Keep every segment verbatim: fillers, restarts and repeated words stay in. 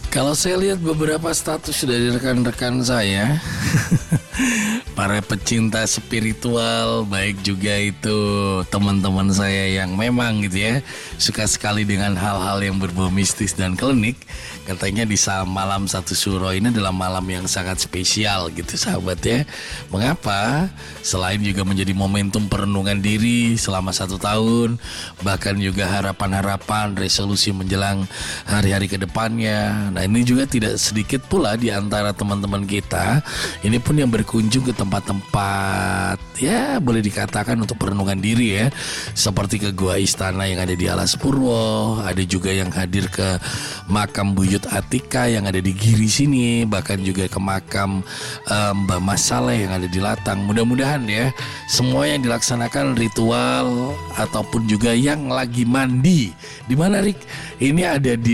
Kalau saya lihat beberapa status dari rekan-rekan saya para pecinta spiritual, baik juga itu teman-teman saya yang memang gitu ya suka sekali dengan hal-hal yang berbau mistis dan klinik. Katanya di malam satu suro ini adalah malam yang sangat spesial gitu sahabat ya. Mengapa? Selain juga menjadi momentum perenungan diri selama satu tahun, bahkan juga harapan-harapan resolusi menjelang hari-hari kedepannya. Nah ini juga tidak sedikit pula di antara teman-teman kita ini pun yang berkunjung ke tempat-tempat ya boleh dikatakan untuk perenungan diri ya, seperti ke Gua Istana yang ada di Alas Purwo, ada juga yang hadir ke makam Buyut Atika yang ada di Giri sini, bahkan juga ke makam um, Mbah Mas Saleh yang ada di Latang. Mudah-mudahan ya semua yang dilaksanakan ritual ataupun juga yang lagi mandi di mana Rik? Ini ada di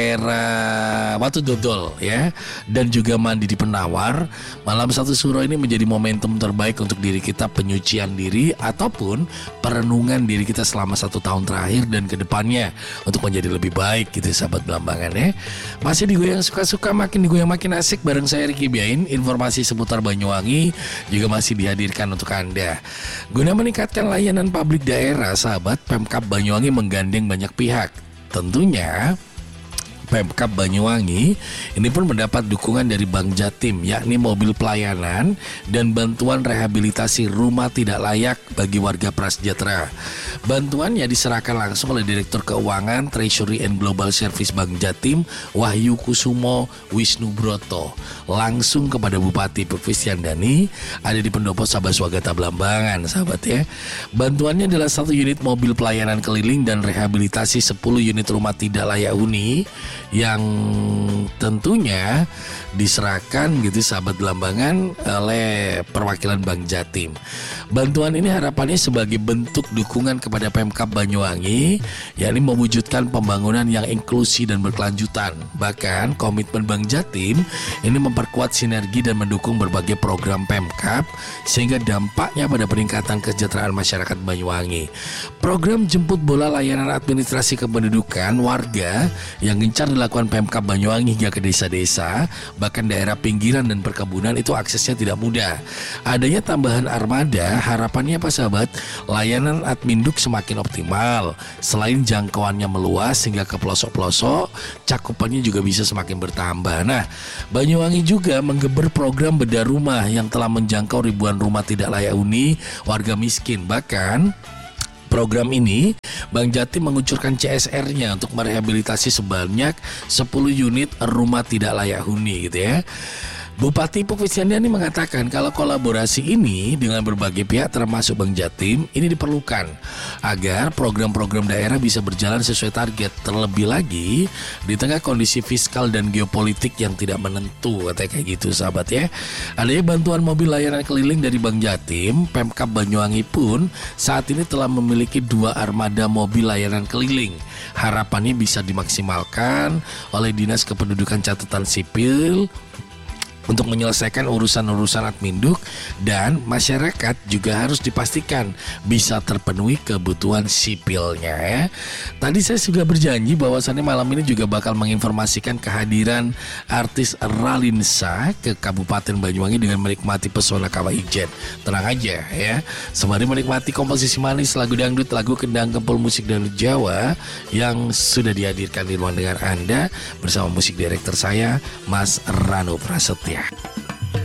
daerah Watu Dodol ya, dan juga mandi di Penawar. Malam satu suro ini menjadi momentum terbaik untuk diri kita, penyucian diri ataupun perenungan diri kita selama satu tahun terakhir dan kedepannya untuk menjadi lebih baik gitu sahabat Belambangan ya. Masih digoyang suka-suka, makin digoyang makin asik bareng saya Ricky Biain. Informasi seputar Banyuwangi juga masih dihadirkan untuk Anda. Guna meningkatkan layanan publik daerah sahabat, Pemkab Banyuwangi menggandeng banyak pihak. Tentunya Pemkab Banyuwangi ini pun mendapat dukungan dari Bank Jatim, yakni mobil pelayanan dan bantuan rehabilitasi rumah tidak layak bagi warga prasejahtera. Bantuannya diserahkan langsung oleh Direktur Keuangan, Treasury and Global Service Bank Jatim, Wahyu Kusumo Wisnu Broto, langsung kepada Bupati Pukvis Yandani, ada di Pendopo Sabaswagata Belambangan, sahabat ya. Bantuannya adalah satu unit mobil pelayanan keliling dan rehabilitasi sepuluh unit rumah tidak layak huni yang tentunya diserahkan gitu sahabat Belambangan oleh perwakilan Bank Jatim. Bantuan ini harapannya sebagai bentuk dukungan kepada Pemkab Banyuwangi, yakni mewujudkan pembangunan yang inklusi dan berkelanjutan. Bahkan komitmen Bank Jatim ini memperkuat sinergi dan mendukung berbagai program Pemkab sehingga dampaknya pada peningkatan kesejahteraan masyarakat Banyuwangi. Program jemput bola layanan administrasi kependudukan warga yang gencar dilakukan Pemkab Banyuwangi hingga ke desa-desa, bahkan daerah pinggiran dan perkebunan itu aksesnya tidak mudah. Adanya tambahan armada, harapannya apa sahabat? Layanan adminduk semakin optimal. Selain jangkauannya meluas hingga ke pelosok-pelosok, cakupannya juga bisa semakin bertambah. Nah, Banyuwangi juga menggeber program bedah rumah yang telah menjangkau ribuan rumah tidak layak huni warga miskin. Bahkan program ini Bank Jatim mengucurkan C S R-nya untuk merehabilitasi sebanyak sepuluh unit rumah tidak layak huni gitu ya. Bupati Pukvis Yandani mengatakan kalau kolaborasi ini dengan berbagai pihak termasuk Bank Jatim ini diperlukan agar program-program daerah bisa berjalan sesuai target, terlebih lagi di tengah kondisi fiskal dan geopolitik yang tidak menentu, katanya kayak gitu sahabat ya. Adanya bantuan mobil layanan keliling dari Bank Jatim, Pemkab Banyuwangi pun saat ini telah memiliki dua armada mobil layanan keliling. Harapannya bisa dimaksimalkan oleh Dinas Kependudukan Catatan Sipil untuk menyelesaikan urusan-urusan adminduk, dan masyarakat juga harus dipastikan bisa terpenuhi kebutuhan sipilnya ya. Tadi saya juga berjanji bahwasannya malam ini juga bakal menginformasikan kehadiran artis Ralinsa ke Kabupaten Banyuwangi dengan menikmati pesona Kawah Ijen. Tenang aja ya, sembari menikmati komposisi manis lagu dangdut, lagu kendang, kempul musik dangdut Jawa yang sudah dihadirkan di ruang dengar Anda bersama musik direktur saya Mas Rano Prasetya.